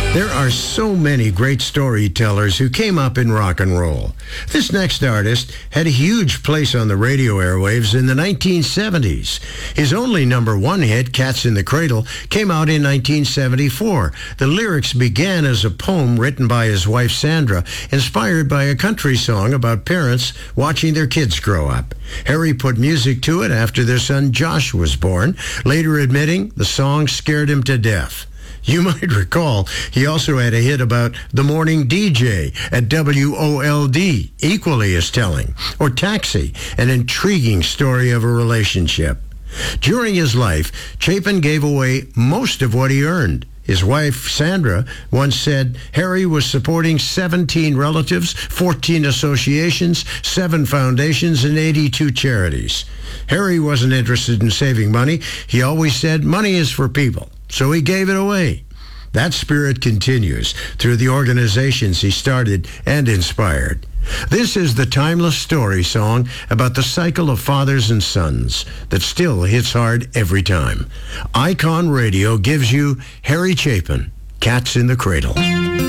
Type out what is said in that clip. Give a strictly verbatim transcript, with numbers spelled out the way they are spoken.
There are so many great storytellers who came up in rock and roll. This next artist had a huge place on the radio airwaves in the nineteen seventies. His only number one hit, Cats in the Cradle, came out in nineteen seventy-four. The lyrics began as a poem written by his wife Sandra, inspired by a country song about parents watching their kids grow up. Harry put music to it after their son Josh was born, later admitting the song scared him to death. You might recall he also had a hit about the morning D J at W O L D, equally as telling, or Taxi, an intriguing story of a relationship. During his life, Chapin gave away most of what he earned. His wife, Sandra, once said Harry was supporting seventeen relatives, fourteen associations, seven foundations, and eighty-two charities. Harry wasn't interested in saving money. He always said money is for people. So he gave it away. That spirit continues through the organizations he started and inspired. This is the timeless story song about the cycle of fathers and sons that still hits hard every time. Icon Radio gives you Harry Chapin, Cats in the Cradle.